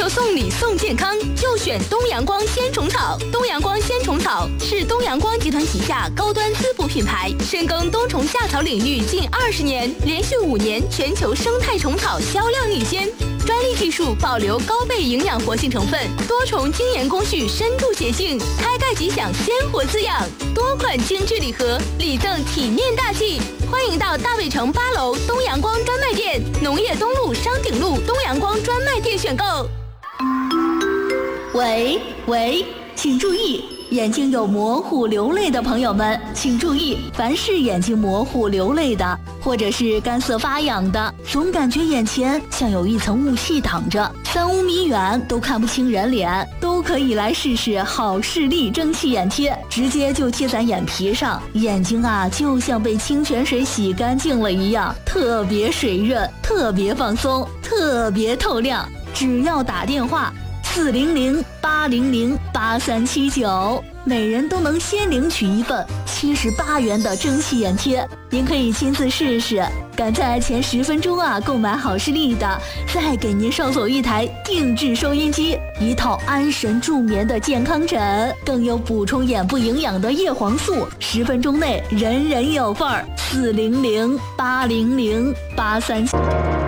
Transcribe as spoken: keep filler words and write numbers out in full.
求送礼送健康，就选东阳光鲜虫草。东阳光鲜虫草是东阳光集团旗下高端滋补品牌，深耕冬虫夏草领域近二十年，连续五年全球生态虫草销量领先。专利技术保留高倍营养活性成分，多重精研工序深度洁净，开盖即享鲜活滋养。多款精致礼盒，礼赠体面大气。欢迎到大卫城八楼东阳光专卖店、农业东路商鼎路东阳光专卖店选购。喂喂，请注意，眼睛有模糊流泪的朋友们，请注意，凡是眼睛模糊流泪的，或者是干涩发痒的，总感觉眼前像有一层雾气挡着，三五米远都看不清人脸，都可以来试试好视力蒸汽眼贴，直接就贴在眼皮上，眼睛啊就像被清泉水洗干净了一样，特别水润，特别放松，特别透亮。只要打电话四零零八零零八三七九，每人都能先领取一份七十八元的蒸汽眼贴。您可以亲自试试，赶在前十分钟啊购买好视力的，再给您捎走一台定制收音机，一套安神助眠的健康枕，更有补充眼部营养的叶黄素，十分钟内人人有份儿。四零零八零零八三七。